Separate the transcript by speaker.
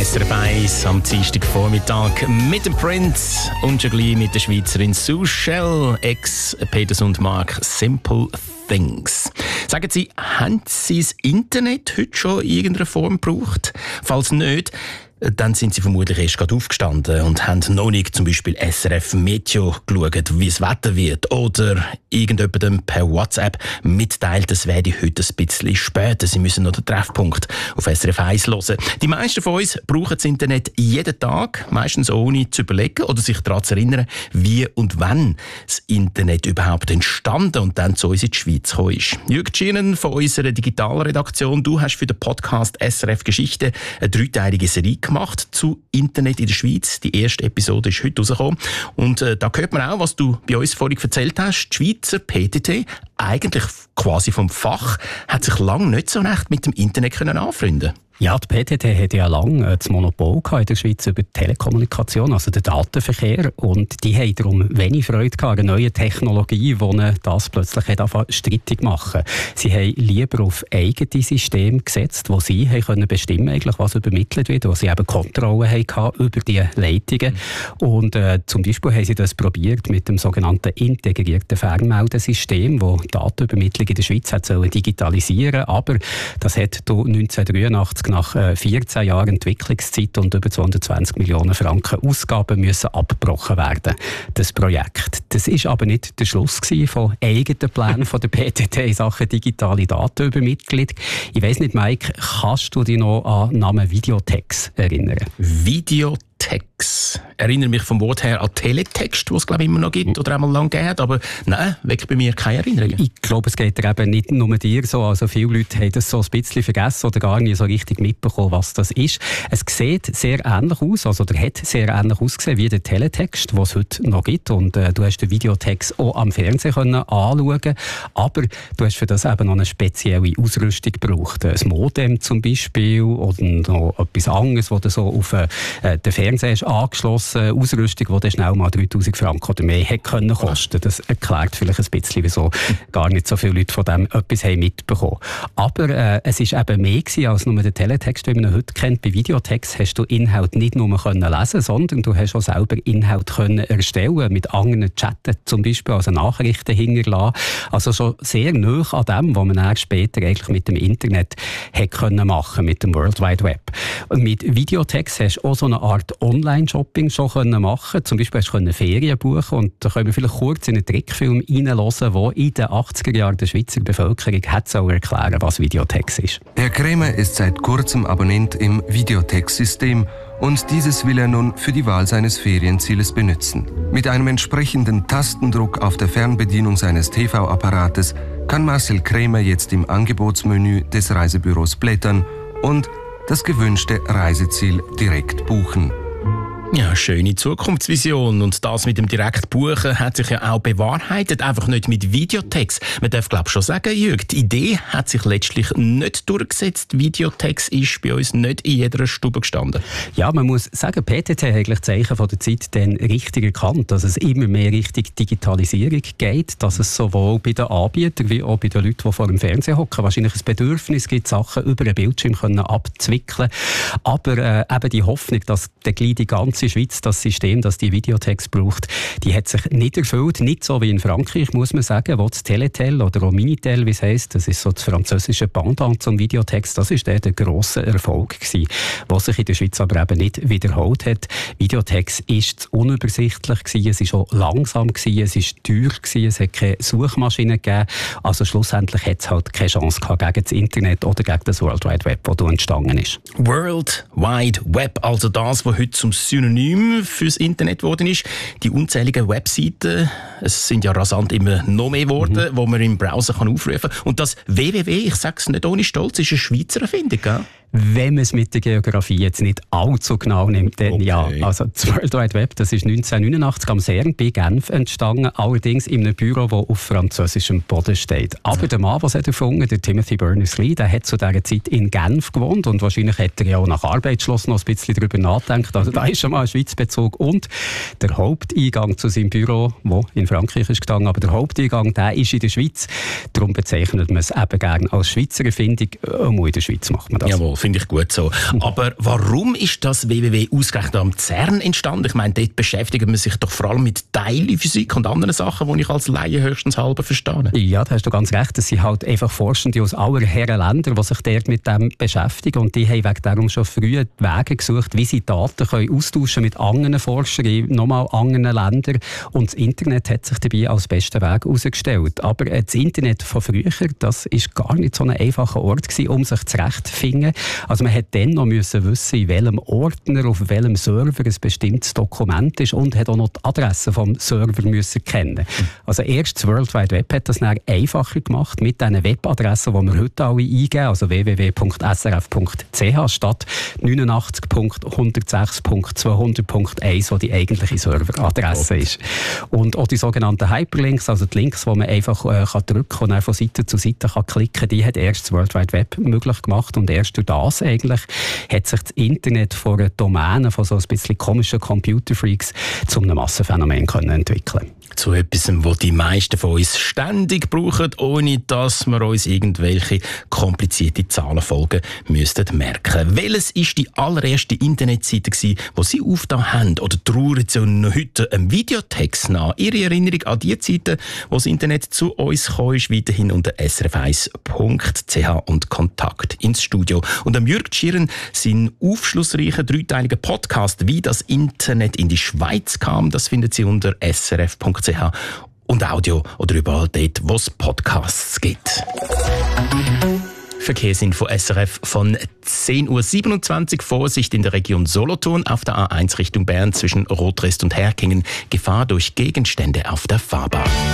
Speaker 1: SRF 1 am Dienstagvormittag mit dem Prince und schon gleich mit der Schweizerin Sue Shell, ex-Peters und Mark Simple Things. Sagen Sie, haben Sie das Internet heute schon in irgendeiner Form gebraucht? Falls nicht, dann sind Sie vermutlich erst gerade aufgestanden und haben noch nicht zum Beispiel SRF Meteo geschaut, wie das Wetter wird, oder irgendjemandem per WhatsApp mitteilt, es werde heute ein bisschen später. Sie müssen noch den Treffpunkt auf SRF 1 hören. Die meisten von uns brauchen das Internet jeden Tag, meistens ohne zu überlegen oder sich daran zu erinnern, wie und wann das Internet überhaupt entstanden und dann zu uns in die Schweiz gekommen ist. Jürg Tschirnen von unserer Digitalredaktion, du hast für den Podcast SRF Geschichte eine dreiteilige Serie gemacht zu Internet in der Schweiz. Die erste Episode ist heute rausgekommen. Und da hört man auch, was du bei uns vorhin erzählt hast. Die Schweizer PTT, eigentlich quasi vom Fach, hat sich lange nicht so recht mit dem Internet anfreunden können.
Speaker 2: Ja, die PTT hat ja lange das Monopol in der Schweiz über die Telekommunikation, also den Datenverkehr. Und die haben darum wenig Freude gehabt an neue Technologie, die ihnen das plötzlich streitig machen. Sie haben lieber auf eigene Systeme gesetzt, wo sie können bestimmen eigentlich, was übermittelt wird, wo sie eben Kontrolle hatten über die Leitungen. Und zum Beispiel haben sie das probiert mit dem sogenannten integrierten Fernmeldesystem, das Datenübermittlung in der Schweiz hat digitalisieren. Aber das hat 1983 nach 14 Jahren Entwicklungszeit und über 220 Millionen Franken Ausgaben müssen abgebrochen werden. Das Projekt. Das ist aber nicht der Schluss von eigenen Plänen von der PTT in Sachen digitale Datenübermittlung. Ich weiss nicht, Mike, kannst du dich noch an den Namen Videotex erinnern?
Speaker 1: Videotex. Erinnere mich vom Wort her an Teletext, was es glaube ich immer noch gibt oder einmal lang gegeben hat, aber nein, weckt bei mir keine Erinnerungen.
Speaker 2: Ich glaube, es geht eben nicht nur dir so. Also viele Leute haben das so ein bisschen vergessen oder gar nicht so richtig mitbekommen, was das ist. Es sieht sehr ähnlich aus, also der hat sehr ähnlich ausgesehen wie der Teletext, den es heute noch gibt. Und du hast den Videotext auch am Fernsehen anschauen, aber du hast für das eben noch eine spezielle Ausrüstung gebraucht. Ein Modem zum Beispiel oder noch etwas anderes, das du so auf den Fernseher hast angeschlossen, Ausrüstung, die dann schnell mal 3000 Franken oder mehr hätte können kosten. Das erklärt vielleicht ein bisschen, wieso gar nicht so viele Leute von dem etwas haben mitbekommen. Aber es war eben mehr als nur der Teletext, wie man ihn heute kennt. Bei Videotext hast du Inhalt nicht nur lesen, sondern du hast auch selber Inhalt erstellen, mit anderen chatten, zum Beispiel also Nachrichten hinterlassen. Also schon sehr nahe an dem, was man dann später eigentlich mit dem Internet hätte machen, mit dem World Wide Web. Und mit Videotext hast du auch so eine Art Online-Shopping schon machen. Zum Beispiel hast du Ferien buchen und da können wir vielleicht kurz in einen Trickfilm reinhören, der in den 80er Jahren der Schweizer Bevölkerung hat erklären, was Videotext ist.
Speaker 3: Herr Krämer ist seit kurzem Abonnent im Videotext-System und dieses will er nun für die Wahl seines Ferienzieles benutzen. Mit einem entsprechenden Tastendruck auf der Fernbedienung seines TV-Apparates kann Marcel Krämer jetzt im Angebotsmenü des Reisebüros blättern und das gewünschte Reiseziel direkt buchen.
Speaker 1: Ja, schöne Zukunftsvision. Und das mit dem Direktbuchen hat sich ja auch bewahrheitet. Einfach nicht mit Videotext. Man darf, glaube ich, schon sagen, Jürg, die Idee hat sich letztlich nicht durchgesetzt. Videotext ist bei uns nicht in jeder Stube gestanden.
Speaker 2: Ja, man muss sagen, PTT hat eigentlich Zeichen von der Zeit dann richtig erkannt, dass es immer mehr Richtung Digitalisierung geht, dass es sowohl bei den Anbietern wie auch bei den Leuten, die vor dem Fernsehen hocken, wahrscheinlich ein Bedürfnis gibt, Sachen über einen Bildschirm abzuwickeln. Aber eben die Hoffnung, dass die ganze Schweiz das System, das die Videotext braucht, die hat sich nicht erfüllt. Nicht so wie in Frankreich, muss man sagen, wo das Teletel oder auch Minitel, wie es heisst, das ist so das französische Pendant zum Videotext, das ist der grosser Erfolg gewesen, was sich in der Schweiz aber eben nicht wiederholt hat. Videotext ist unübersichtlich gewesen, es ist auch langsam gewesen, es ist teuer gewesen, es hat keine Suchmaschine gegeben. Also schlussendlich hat es halt keine Chance gehabt gegen das Internet oder gegen das World Wide Web, das da entstanden ist.
Speaker 1: World Wide Web, also das, was heute zum Synonym fürs Internet geworden ist. Die unzähligen Webseiten, es sind ja rasant immer noch mehr geworden, wo man im Browser aufrufen kann. Und das www, ich sage es nicht ohne Stolz, ist eine Schweizer Erfindung, gell?
Speaker 2: Wenn man es mit der Geografie jetzt nicht allzu genau nimmt, dann ja. Also das World Wide Web, das ist 1989 am CERN bei Genf entstanden, allerdings in einem Büro, das auf französischem Boden steht. Aber der Mann, der es erfunden hat, der Timothy Berners-Lee, der hat zu dieser Zeit in Genf gewohnt und wahrscheinlich hat er ja auch nach Arbeitsschluss noch ein bisschen darüber nachgedacht. Also da ist schon mal ein Schweizbezug. Und der Haupteingang zu seinem Büro, der in Frankreich ist gestanden, aber der Haupteingang, der ist in der Schweiz. Darum bezeichnet man es eben gerne als Schweizer Erfindung. Auch in der Schweiz macht man das.
Speaker 1: Jawohl. finde ich gut so. Aber warum ist das www ausgerechnet am CERN entstanden? Ich meine, dort beschäftigt man sich doch vor allem mit Teilchenphysik und anderen Sachen, die ich als Laie höchstens halber verstehe.
Speaker 2: Ja, da hast du ganz recht. Es sind halt einfach Forschende aus aller Herren Länder, die sich dort mit dem beschäftigen. Und die haben wegen darum schon früh Wege gesucht, wie sie Daten können austauschen mit anderen Forschern in nochmal anderen Ländern. Und das Internet hat sich dabei als besten Weg herausgestellt. Aber das Internet von früher, das ist gar nicht so ein einfacher Ort gewesen, um sich zurechtzufinden. Also man hat dann noch müssen wissen, in welchem Ordner, auf welchem Server ein bestimmtes Dokument ist und hat auch noch die Adresse vom Server müssen kennen. Also erst das World Wide Web hat das dann einfacher gemacht mit diesen Webadressen, die wir heute alle eingeben, also www.srf.ch statt 89.106.200.1, wo die eigentliche Serveradresse ist. Und auch die sogenannten Hyperlinks, also die Links, die man einfach kann drücken und dann von Seite zu Seite kann klicken, die hat erst das World Wide Web möglich gemacht und erst durch das eigentlich hat sich das Internet von einer Domäne von so ein bisschen komischen Computerfreaks zu einem Massenphänomen entwickeln.
Speaker 1: Zu etwas, was die meisten von uns ständig brauchen, ohne dass wir uns irgendwelche komplizierte Zahlenfolgen müssten merken. Welches war die allererste Internetseite, die Sie aufgetan haben? Oder trauern Sie noch heute einem Videotext nach? Ihre Erinnerung an die Zeiten, wo das Internet zu uns kam, ist weiterhin unter srf1.ch und Kontakt ins Studio. Und am Jürg Schirren sein aufschlussreicher dreiteiliger Podcast, wie das Internet in die Schweiz kam, das finden Sie unter srf.ch und Audio oder überall dort, wo es Podcasts gibt. Verkehrsinfo SRF von 10.27 Uhr. Vorsicht in der Region Solothurn auf der A1 Richtung Bern zwischen Rotrest und Herkingen. Gefahr durch Gegenstände auf der Fahrbahn.